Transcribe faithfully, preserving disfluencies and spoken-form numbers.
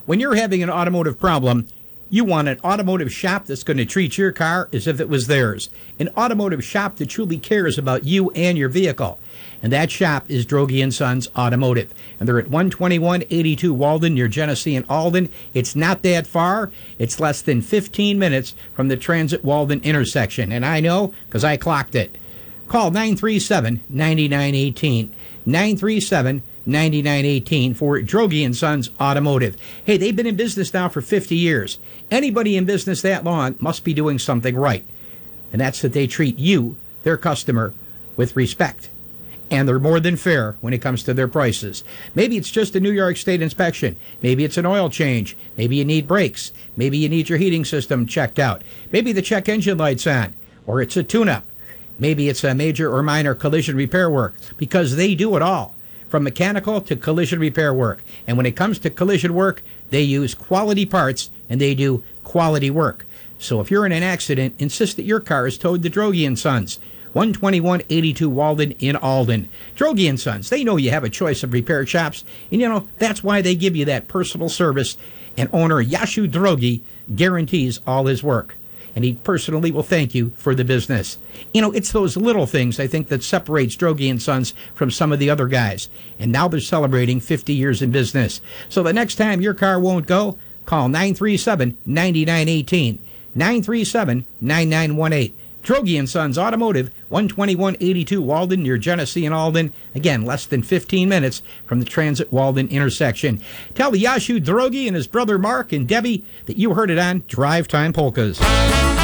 When you're having an automotive problem, you want an automotive shop that's going to treat your car as if it was theirs. An automotive shop that truly cares about you and your vehicle. And that shop is Droege and Sons Automotive. And they're at one twenty-one eighty-two Walden near Genesee and Alden. It's not that far. It's less than fifteen minutes from the Transit Walden intersection. And I know because I clocked it. Call nine three seven, nine nine one eight. nine three seven, nine nine one eight for Droege and Sons Automotive. Hey, they've been in business now for fifty years. Anybody in business that long must be doing something right. And that's that they treat you, their customer, with respect. And they're more than fair when it comes to their prices. Maybe it's just a New York State inspection. Maybe it's an oil change. Maybe you need brakes. Maybe you need your heating system checked out. Maybe the check engine light's on. Or it's a tune-up. Maybe it's a major or minor collision repair work. Because they do it all. From mechanical to collision repair work. And when it comes to collision work, they use quality parts and they do quality work. So if you're in an accident, insist that your car is towed to Droege and Sons. one twenty-one eighty-two Walden in Alden. Droege and Sons, they know you have a choice of repair shops, and you know, that's why they give you that personal service, and owner Yashu Droege guarantees all his work. And he personally will thank you for the business. You know, it's those little things, I think, that separates Droege and Sons from some of the other guys. And now they're celebrating fifty years in business. So the next time your car won't go, call nine three seven, nine nine one eight. nine three seven, nine nine one eight. Droege and Sons Automotive, one twenty-one eighty-two Walden near Genesee and Alden. Again, less than fifteen minutes from the Transit Walden intersection. Tell the Yashu Droege and his brother Mark and Debbie that you heard it on Drive Time Polkas.